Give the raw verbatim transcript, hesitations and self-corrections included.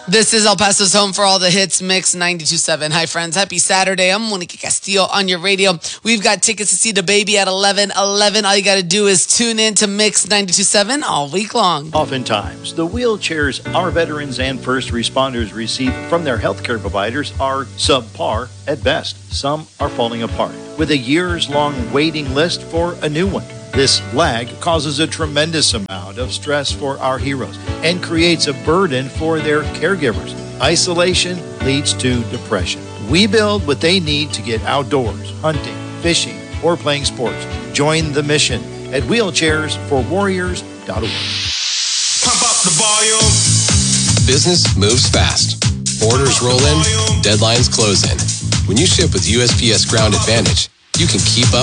This is El Paso's home for all the hits, Mix ninety-two point seven. Hi, friends. Happy Saturday. I'm Monica Castillo on your radio. We've got tickets to see the baby at eleven eleven. All you got to do is tune in to Mix ninety-two point seven all week long. Oftentimes, the wheelchairs our veterans and first responders receive from their healthcare providers are subpar at best. Some are falling apart, with a years-long waiting list for a new one. This lag causes a tremendous amount of stress for our heroes and creates a burden for their caregivers. Isolation leads to depression. We build what they need to get outdoors, hunting, fishing, or playing sports. Join the mission at wheelchairs for warriors dot org. Pump up the volume. Business moves fast. Orders roll in, deadlines close in. When you ship with U S P S Ground Advantage, you can keep up